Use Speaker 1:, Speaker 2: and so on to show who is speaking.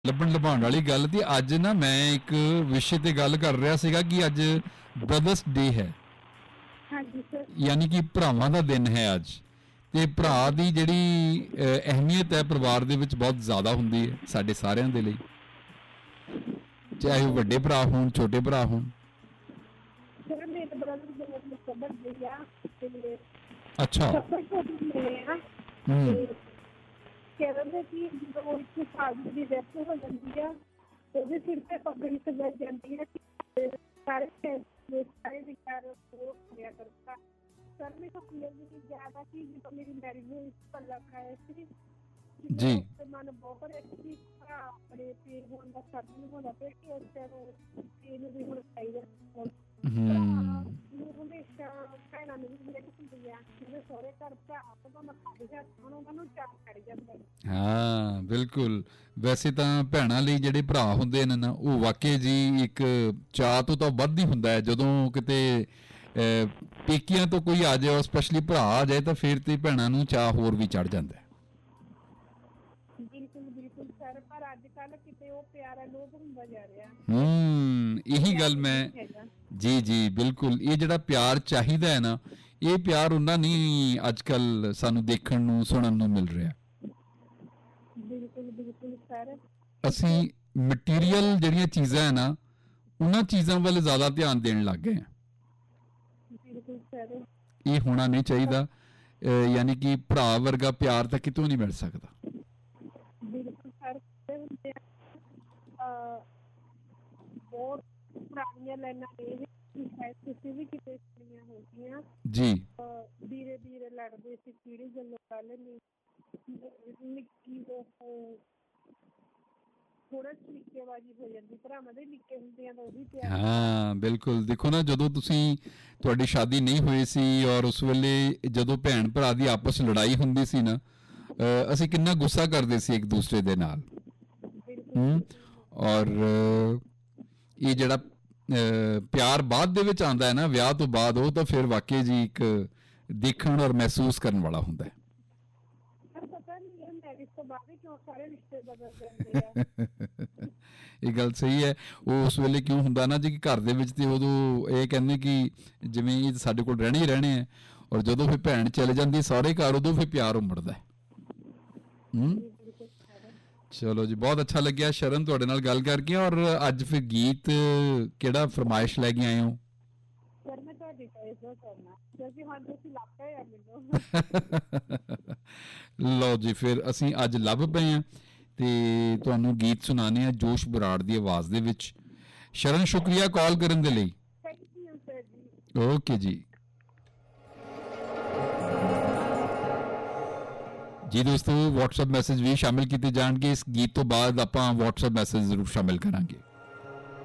Speaker 1: ਲੱਭਣ ਲਭਾਉਣ ਵਾਲੀ ਗੱਲ ਤੇ ਅੱਜ ਨਾ ਮੈਂ ਇੱਕ ਵਿਸ਼ੇ ਤੇ ਗੱਲ ਕਰ ਰਿਹਾ ਸੀਗਾ ਕਿ ਅੱਜ ਬ੍ਰਦਰਸ ਡੇ ਹੈ।
Speaker 2: ਹਾਂਜੀ ਸਰ।
Speaker 1: ਯਾਨੀ ਕਿ ਭਰਾਵਾਂ ਦਾ ਦਿਨ ਹੈ ਅੱਜ। ਤੇ ਭਰਾ
Speaker 2: ਹਾਂਜੀ
Speaker 1: ਦੀ ਜਿਹੜੀ ਅਹਿਮੀਅਤ ਹੈ ਪਰਿਵਾਰ ਦੇ ਵਿੱਚ ਬਹੁਤ ਜ਼ਿਆਦਾ ਹੁੰਦੀ ਹੈ ਸਾਡੇ ਸਾਰਿਆਂ ਦੇ ਲਈ, ਚਾਹੇ ਉਹ
Speaker 2: ਬਿਲਕੁਲ
Speaker 1: ਵੱਡੇ ਭਰਾ ਹੋਣ ਛੋਟੇ ਭਰਾ ਹੋਣ।
Speaker 2: ਸਰ ਮੇਰੇ ਬ੍ਰਦਰ ਦੇ ਮਤਲਬ ਸਬਰ ਦੇ ਆ ਤੇ
Speaker 1: ਅੱਛਾ।
Speaker 2: ਸਬਰ ਛੋਟੀ ਮੇਰੇ ਆ
Speaker 1: ਹੂੰ।
Speaker 2: ਤੇ ਕਹਿੰਦੇ ਕਿ ਜਦੋਂ ਇੱਕ ਸਾਲ ਦੀ ਡੈਥ ਹੋ ਜਾਂਦੀ ਆ ਉਹਦੇ ਸਿਰ ਤੇ ਪਗੜੀ ਸਜਾਈ ਜਾਂਦੀ ਹੈ ਕਿ ਸਾਰੇ ਸਾਰੇ ਵਿਚਾਰ ਉਹ ਹੋਇਆ ਕਰਦਾ। ਸਰ ਮੇਰੇ ਕੋਲ ਕਲੀਅਰ ਨਹੀਂ ਜ਼ਿਆਦਾ ਕਿ ਜਦੋਂ ਮੇਰੀ ਮੈਰਿਜ ਹੋਈ ਪੱਲਾ ਖਾਇਆ ਸੀ
Speaker 1: ਜੀ।
Speaker 2: ਮਨ ਬਹੁਤ ਅੱਛੀ ਆਪਣੇ ਪੇੜ ਹੋਣ ਦਾ ਸਰ ਨੂੰ ਹੋਣਾ ਪਿਆ ਕਿ ਉਸ ਟਾਈਮ ਪੇੜ ਵੀ ਹੁਣ ਚਾਹੀਦਾ
Speaker 1: ਹੂੰ।
Speaker 2: ਹਮੇਸ਼ਾ ਭੈਣਾਂ ਨੂੰ ਵੀ ਮਿਹਨਤ ਹੁੰਦੀ ਆ ਜਿਵੇਂ ਸਹੁਰੇ ਘਰ ਭਰਾ ਤੋਂ ਮੱਥਾ ਦੇ ਹੱਥ ਹੁਣ ਉਹਨਾਂ ਨੂੰ ਚਾਅ ਚੜ ਜਾਂਦਾ।
Speaker 1: ਹਾਂ ਬਿਲਕੁਲ। ਵੈਸੇ ਤਾਂ ਭੈਣਾਂ ਲਈ ਜਿਹੜੇ ਭਰਾ ਹੁੰਦੇ ਨੇ ਨਾ ਉਹ ਵਾਕਈ ਜੀ ਇੱਕ ਚਾਅ ਤੋਂ ਤਾਂ ਵੱਧ ਹੀ ਹੁੰਦਾ ਹੈ। ਜਦੋਂ ਕਿਤੇ ਪੇਕਿਆਂ ਤੋਂ ਕੋਈ ਆ ਜਾਏ, ਸਪੈਸ਼ਲੀ ਭਰਾ ਆ ਜਾਏ, ਤਾਂ ਫਿਰ ਤੇ ਭੈਣਾਂ ਨੂੰ ਚਾਅ ਹੋਰ ਵੀ ਚੜ ਜਾਂਦਾ ਹੈ।
Speaker 2: ਬਿਲਕੁਲ ਬਿਲਕੁਲ ਸਰ, ਪਰ ਅੱਜ ਕੱਲ ਕਿਤੇ ਉਹ ਪਿਆਰਾ ਲੋਭ ਹੁੰਦਾ ਜਾ ਰਿਹਾ।
Speaker 1: ਇਹੀ ਗੱਲ ਮੈਂ ਜੀ ਜੀ ਬਿਲਕੁਲ, ਇਹ ਜਿਹੜਾ ਪਿਆਰ ਚਾਹੀਦਾ ਹੈ ਨਾ, ਇਹ ਪਿਆਰ ਉਹਨਾਂ ਨਹੀਂ ਅੱਜ ਕੱਲ ਸਾਨੂੰ ਦੇਖਣ ਨੂੰ ਸੁਣਨ ਨੂੰ ਮਿਲ ਰਿਹਾ।
Speaker 2: ਬਿਲਕੁਲ ਬਿਲਕੁਲ ਸਰ।
Speaker 1: ਅਸੀਂ ਮਟੀਰੀਅਲ ਜਿਹੜੀਆਂ ਚੀਜ਼ਾਂ ਹੈ ਨਾ ਉਹਨਾਂ ਚੀਜ਼ਾਂ ਵੱਲ ਜ਼ਿਆਦਾ ਧਿਆਨ ਦੇਣ ਲੱਗ ਗਏ ਹਾਂ।
Speaker 2: ਬਿਲਕੁਲ ਸਰ।
Speaker 1: ਇਹ ਹੋਣਾ ਨਹੀਂ ਚਾਹੀਦਾ। ਯਾਨੀ ਕਿ ਭਰਾ ਵਰਗਾ ਪਿਆਰ ਤਾਂ ਕਿਤੋਂ ਨਹੀਂ ਮਿਲ ਸਕਦਾ।
Speaker 2: ਬਿਲਕੁਲ ਸਰ। ਬਹੁਤ ਪੁਰਾਣੀਆਂ ਲਾਈਨਾਂ ਇਹ ਸ਼ਾਇਦ ਤੁਸੀਂ ਵੀ ਕਿਤੇ ਸੁਣੀਆਂ ਹੋਣਗੀਆਂ
Speaker 1: ਜੀ।
Speaker 2: ਵੀਰੇ ਵੀਰੇ ਲੜਦੇ ਸੀ ਕਿਹੜੀ ਗੱਲੋਂ ਗੱਲ ਨਹੀਂ ਨਿੱਕੀ ਉਹ ਥੋੜਾ ਨਿੱਕੇਬਾਜੀ ਹੋ ਜਾਂਦੀ, ਭਰਾਵਾਂ ਦੇ ਨਿੱਕੇ ਹੁੰਦਿਆਂ ਦਾ ਉਹੀ ਪਿਆਰ।
Speaker 1: ਹਾਂ ਬਿਲਕੁਲ। ਦੇਖੋ ਨਾ, ਜਦੋਂ ਤੁਹਾਡੀ ਸ਼ਾਦੀ ਨਹੀਂ ਹੋਈ ਸੀ ਔਰ ਉਸ ਵੇਲੇ ਜਦੋਂ ਭੈਣ ਭਰਾ ਦੀ ਆਪਸ ਲੜਾਈ ਹੁੰਦੀ ਸੀ ਨਾ, ਅਸੀਂ ਕਿੰਨਾ ਗੁੱਸਾ ਕਰਦੇ ਸੀ ਇੱਕ ਦੂਸਰੇ ਦੇ ਨਾਲ। ਔਰ ਇਹ ਜਿਹੜਾ ਪਿਆਰ ਬਾਅਦ ਦੇ ਵਿੱਚ ਆਉਂਦਾ ਹੈ ਨਾ ਵਿਆਹ ਤੋਂ ਬਾਅਦ, ਉਹ ਤਾਂ ਫਿਰ ਵਾਕਈ ਜੀ ਇੱਕ ਦੇਖਣ ਔਰ ਮਹਿਸੂਸ ਕਰਨ ਵਾਲਾ ਹੁੰਦਾ ਹੈ।
Speaker 2: ਪਤਾ ਨਹੀਂ ਇਹ ਮੈਰਿਜ ਤੋਂ ਬਾਅਦ ਹੀ ਕਿਉਂ ਸਾਰੇ ਰਿਸ਼ਤੇ ਬਦਲ ਜਾਂਦੇ ਆ।
Speaker 1: ਇਹ ਗੱਲ ਸਹੀ ਹੈ। ਉਹ ਉਸ ਵੇਲੇ ਕਿਉਂ ਹੁੰਦਾ ਨਾ ਜੀ ਕਿ ਘਰ ਦੇ ਵਿੱਚ ਤੇ ਉਦੋਂ ਇਹ ਕਹਿੰਦੇ ਕਿ ਜਿਵੇਂ ਇਹ ਸਾਡੇ ਕੋਲ ਰਹਿਣੇ ਹੀ ਰਹਿਣੇ ਆ, ਔਰ ਜਦੋਂ ਫਿਰ ਭੈਣ ਚਲੇ ਜਾਂਦੀ ਸਹੁਰੇ ਘਰ ਉਦੋਂ ਫਿਰ ਪਿਆਰ ਉਮੜਦਾ ਹੈ। ਚਲੋ ਜੀ, ਬਹੁਤ ਅੱਛਾ ਲੱਗਿਆ ਸ਼ਰਨ ਤੁਹਾਡੇ ਨਾਲ ਗੱਲ ਕਰਕੇ। ਔਰ ਅੱਜ ਫਿਰ ਗੀਤ ਕਿਹੜਾ ਫਰਮਾਇਸ਼ ਲੈ ਕੇ ਆਏ ਹੋ?
Speaker 2: ਸਰ ਮੈਂ ਤੁਹਾਡੀ ਚੋਇਸ ਦਾ ਕਰਨਾ ਕਿਉਂਕਿ ਹੁਣ ਤੁਸੀਂ ਲੱਭ ਪਏ ਆ ਮੈਨੂੰ।
Speaker 1: ਲਓ ਜੀ, ਫਿਰ ਅਸੀਂ ਅੱਜ ਲੱਭ ਪਏ ਹਾਂ ਤੇ ਤੁਹਾਨੂੰ ਗੀਤ ਸੁਣਾਣੇ ਆ ਜੋਸ਼ ਬਰਾੜ ਦੀ ਆਵਾਜ਼ ਦੇ ਵਿੱਚ। ਸ਼ਰਨ, ਸ਼ੁਕਰੀਆ ਕਾਲ ਕਰਨ ਦੇ ਲਈ।
Speaker 2: ਥੈਂਕ ਯੂ ਸਰ ਜੀ।
Speaker 1: ਓਕੇ ਜੀ। ਜੀ ਦੋਸਤੋ, WhatsApp ਮੈਸੇਜ ਵੀ ਸ਼ਾਮਿਲ ਕੀਤੇ ਜਾਣਗੇ। ਇਸ ਗੀਤ ਤੋਂ ਬਾਅਦ ਆਪਾਂ WhatsApp ਮੈਸੇਜ ਜ਼ਰੂਰ ਸ਼ਾਮਿਲ ਕਰਾਂਗੇ।